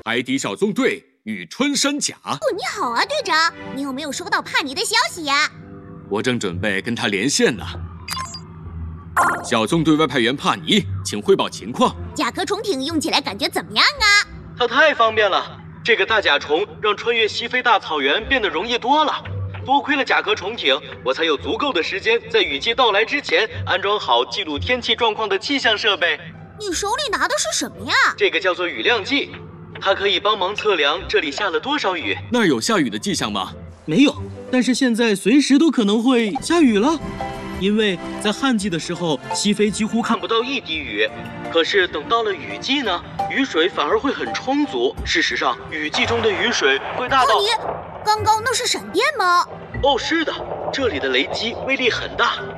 海底小纵队与春山甲。 哦，你好啊，队长，你有没有收到帕尼的消息呀？ 我正准备跟他连线呢。小纵队外派员帕尼，请汇报情况。 甲壳虫艇用起来感觉怎么样啊？ 它太方便了，这个大甲虫让穿越西非大草原变得容易多了。多亏了甲壳虫艇，我才有足够的时间在雨季到来之前安装好记录天气状况的气象设备。 你手里拿的是什么呀？ 这个叫做雨量计，它可以帮忙测量这里下了多少雨。 那儿有下雨的迹象吗？ 没有，但是现在随时都可能会下雨了。因为在旱季的时候，西非几乎看不到一滴雨，可是等到了雨季呢，雨水反而会很充足。事实上，雨季中的雨水会大到…… 帕尼，刚刚那是闪电吗？ 哦，是的，这里的雷击威力很大。